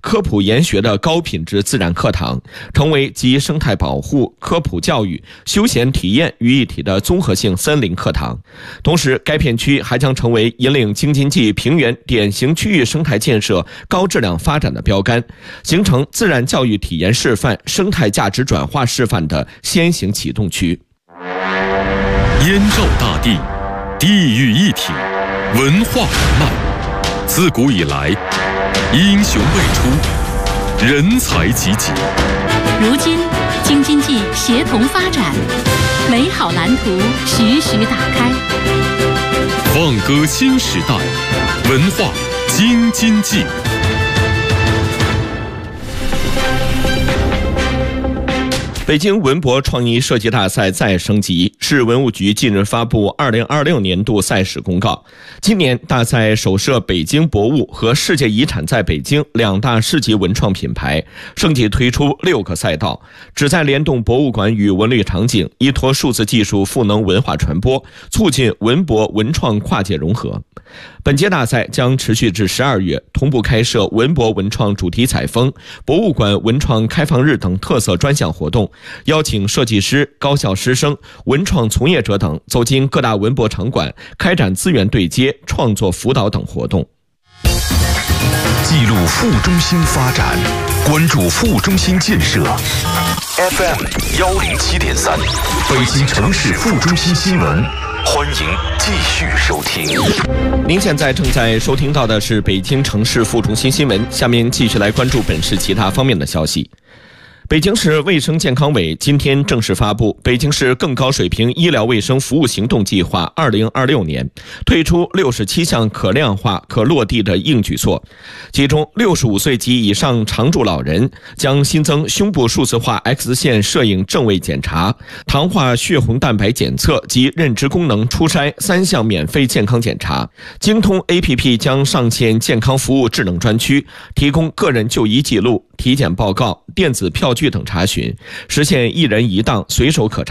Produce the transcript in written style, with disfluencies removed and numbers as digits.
科普研学的高品质自然课堂，成为集生态保护、科普教育、休闲体验于一体的综合性森林课堂。同时，该片区还将成为引领京津冀平原典型区域生态建设高质量发展的标杆，形成自然教育体验示范、生态价值转化示范的先行启动区。 燕赵大地，地域一体，文化人脉。自古以来，英雄辈出，人才济济。 如今，京津冀协同发展，美好蓝图徐徐打开。 放歌新时代，文化京津冀。 北京文博创意设计大赛再升级，市文物局近日发布2026年度赛事公告。今年大赛首设北京博物和世界遗产在北京两大市级文创品牌，升级推出6个赛道，旨在联动博物馆与文旅场景，依托数字技术赋能文化传播，促进文博文创跨界融合。本届大赛将持续至12月，同步开设文博文创主题采风、博物馆文创开放日等特色专项活动，邀请设计师、高校师生、文创从业者等走进各大文博场馆，开展资源对接、创作辅导等活动。 记录副中心发展，关注副中心建设。FM 107.3，北京城市副中心新闻。欢迎继续收听。 您现在正在收听到的是北京城市副中心新闻，下面继续来关注本市其他方面的消息。北京市卫生健康委今天正式发布《北京市更高水平医疗卫生服务行动计划2026年》，推出67项可量化、可落地的硬举措。其中，65岁及以上常住老人将新增胸部数字化 X 线摄影正位检查、糖化血红蛋白检测及认知功能初筛3项免费健康检查。京通 APP 将上线健康服务智能专区，提供个人就医记录、体检报告、电子票据等查询，实现一人一档随手可查。